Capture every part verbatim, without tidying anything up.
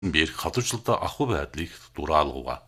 bir хадгалда ахуй байдлыг дураалгав.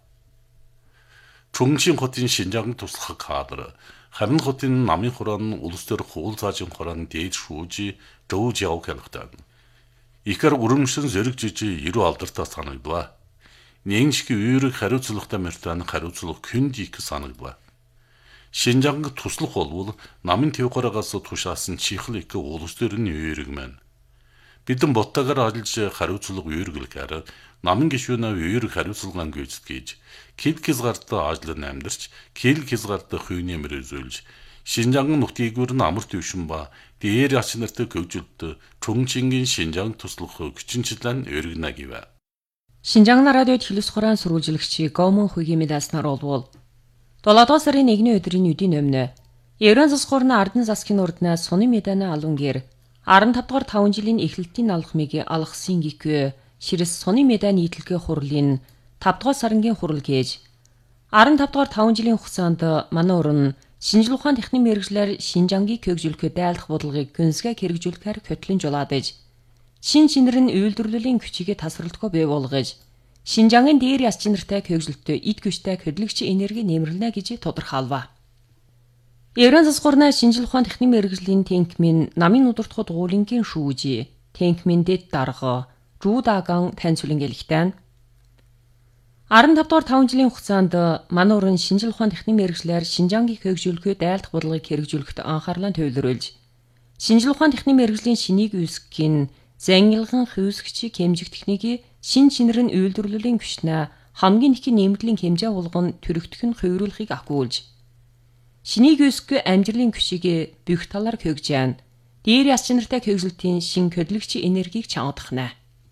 Чунгшийн хотын Шинжаан туслах кадр, харин хотын намын хураан улс төр хуул цаажин хураан дээд шүүжи дөөж явах хэлхтэн. Ихэр өрөмшин зэрэг жижи ерөө алдартай санагдва. Нэгшиг үйрэг хариуцлагатай мөртөн хариуцлага хүнд их санагдва. Шинжаан туслах болвол намын твгарагаас тушаасан чихл их улс төрийн үйрэг мэн. Бидэн боттагаар ажиллаж хариуцлага үйргэлгээр намын гишүүнээ үйрэг хариуцлагаан гүйцэтгэж, кид хязгаартай ажиллан амьдарч, кил хязгаартай хувийн нэмэр үзүүлж, Шинжаан нутгийг нь амар төвшин ба дээр ач нартай хөгжилд Чунгшингийн Шинжаан туслах хүчинчлэн өргөнө гэв. Шинжаан радиод хэлс хураан сурвалжлагч Гомон Хугийн медаснаар болвол долоодугаар сарын нэгний өдрийн үдийн өмнө Евран засгуурна Ардын засгийн урднаа суны медана алунгэр арван тавд дугаар таван жилийн эхлэлтийн алхмыг алгасан гиквэ ширэс суны медан нийтлэгээ хурлын тавд дугаар сарангийн хурал гэж арван тавд дугаар таван жилийн хугацаанд манай уран шинжлэх ухааны техникийн мэргэжлэр Шинжаангийг хөгжүүлэхэд дайлах бодлогыг гүнзгий хэрэгжүүлэхээр көтлөн жулаадаж шин чинэр нь үйлдвэрлэлийн хүчийг тасралтгүй бий болгож Шинжаангийн дээр яс чинэртэй хөгжилтөд эд хүчтэй хөдөлгөгч энерги нэмэрлэнэ гэж тодорхойлов. Евран засгуурна шинжлэх ухааны техникийн мэргэжлийн тэнхмийн намын удирдахад гуулингийн шүүжи тэнхмийн дэд дарга Жуудаган таньцуулан гэлэгтэн арван тавд дугаар таван жилийн хугацаанд манай уран шинжлэх ухааны техникийн мэргэжлэр Шинжаангийг хөгжүүлэхэд дайлах бодлогыг хэрэгжүүлэхэд анхаарлаа төвлөрүүлж шинжлэх ухааны техникийн мэргэжлийн шинийг үүсгэхийн зангилган хүйсгчийг хэмжих техникийг шин чинэр нь үйлдвэрлэлийн хүчнээ хамгийн их нэмэгдлийн хэмжээ болгон төрөгдөх нь хувируулахыг ахгүйулж шинийг үүсгэх амжилтын хүчийг бүх талаар хөгжөөн дээр яс чинэртэй хөгжилтийн шин хөдөлгөгч энергийг чангадах нэ.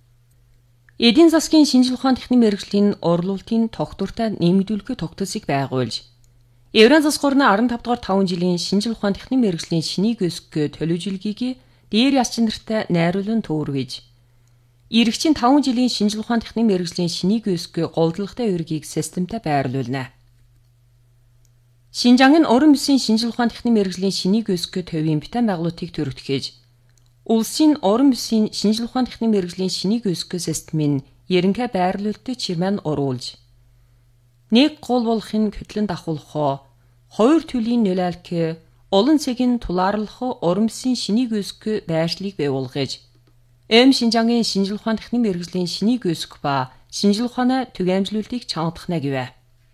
Эдийн засгийн шинжлэх ухааны техникийн мэргэжлийн орлуулалтын тогтвортой нэмэгдүүлэхэд тогтолцыг байгуулж Евран засгуурна арван тавд дугаар таван жилийн шинжлэх ухааны техникийн мэргэжлийн шинийг үүсгэх төлөвлөгийг дээр яс чинэртэй найруулан төөргөж иргэжийн таван жилийн шинжлэх ухааны техникийн мэргэжлийн шинийг үүсгэх голдлагатай үүргийг системтэй байрлуулна. Шинжаан нь уран бүсийн шинжлэх ухааны техникийн мэргэжлийн шинийг үүсгэх төвийн битэн байгуулалтыг төрөлтгөж улсын уран бүсийн шинжлэх ухааны техникийн мэргэжлийн шинийг үүсгэх системийн ерөнхий байрлуулалтыг чирмэн оруулж нэг гол болохын хөтлөн давхуулах хоёр төлөлийн нөлөөлөх олон цагийн тулаарлах уран бүсийн шинийг үүсгэх байршлыг бий болгож эм Шинжаангийн шинжлэх ухааны техникийн мэргэжлийн шинийг үүсгэх ба шинжлэх ухааны түгээмжлүүлэлтийг чангадах нэ гэв.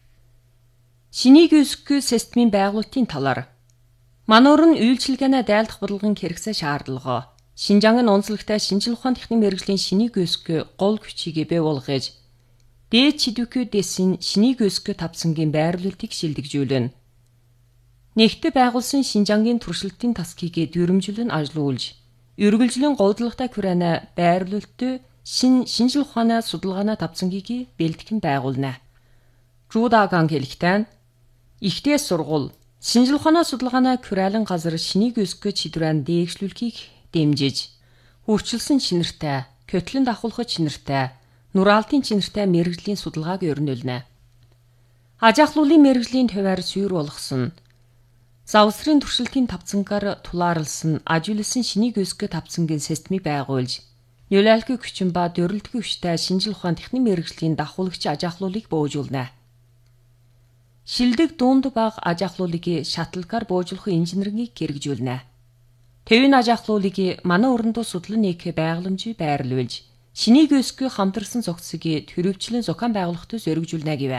Шинийг үүсгэх системийн байгуулалтын талаар манай уран үйлчилгээнэ дайлах бодлогын хэрэгцээ шаардлага Шинжаан нь онцлогтой шинжлэх ухааны техникийн мэргэжлийн шинийг үүсгэх гол хүчийг бий болгож дээд чидвэкүү дэсийн шинийг үүсгэх тавцангийн байрлуулалтыг шилдэгжүүлнэ. Нэгтээ байгуулсан Шинжаангийн туршилтын тасгийг дүрмжлэн ажилуулж үргэлжлэн голдлагатай хүрээний байрлуулалтад шин шинжлэх ухааны судалгааны тавцангийг бэлтгэн байгуулна. Жуудаган хэлэхдээ ихтэй сургууль шинжлэх ухааны судалгааны хүрээлэн газар шинийг үүсгэх чидрэн дээгшлүүлэхийг дэмжиж хурцлсан чинэртэй, көтлөн давхуулах чинэртэй, нураалтын чинэртэй мэргэжлийн судалгааг өрнүүлнэ. Аж ахлуулын мэргэжлийн хуваар суйр болгосон завсрын туршилтын тавцангаар тулаарлсан ажилуулсан шинийг үүсгэх тавцангийн системийг байгуулж нөлөөлөх хүчин ба дөрөлдөх хүчтэй шинжлэх ухааны техникийн мэргэжлийн давхуулагч аж ахлуулыг бөөгжүүлнэ. Шилдэг дунд баг аж ахлуулыг шатлгаар бөөгжүүлэх инженерийг хэрэгжүүлнэ. Тэвийн аж ахлуулыг манай урандуу судлан нээх байгууламжийг байрлуулж шинийг үүсгэх хамтарсан зохицыг төрөвчлэн зохион байгуулалтад өргөжүүлнэ гэв.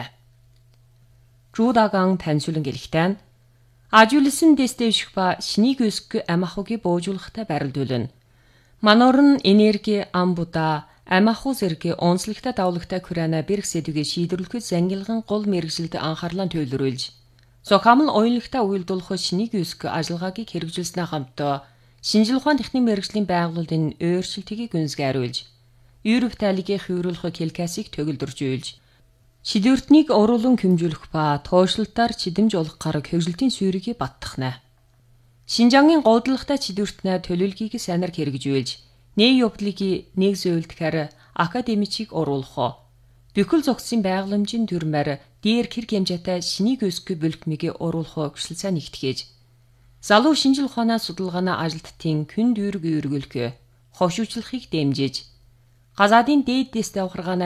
Жуудаган таньцуулан гэлэхдээ ажилуулсан дэстэвших ба шинийг үүсгэх ам ахуйг бөөгжүүлэхтэй байрлуулна. Манай уран энерги амбуда ам ахуй зэрэг онцлогтой давлагтай хүрээний бэрх сэдвийг шийдвэрлэхэд зангилган гол мэргэжилд анхаарлаа төвлөрүүлж зохиомл уянлагтай үйлдвэрлэх шинийг үүсгэх ажиллагаагийг хэрэгжүүлснээр хамтдаа шинжлэх ухааны техникийн мэргэжлийн байгууллагын өөрчлөлтийг гүнзгийруулж Европ тайлгийн хувируулах хэлкасыг төгөлдржүүлж шидвэртнийг уруулан хэмжүүлэх ба тоошлолтоор чидэмж олох гараг хөгжилтийн суурийг баттах нэ. Шинжаангийн голдлагатай чидвэртнээ төлөвлөгөөг сайнаар хэрэгжүүлж нэг явдлыг нэг зөвлөдөхээр академичийг оруулах бүхэл зохицын байгууламжийн дүрмээр дээр хэрэг хэмжээтэй шинийг үүсгэх бүлгмийг оруулах хүсэлцээ нэгтгэж залуу шинжлэх ухааны судалгааны ажилтнын күн дүүрэг үргэлэх хошуучлахыг дэмжиж Газаадын дээд дэстэй ухаргаанаа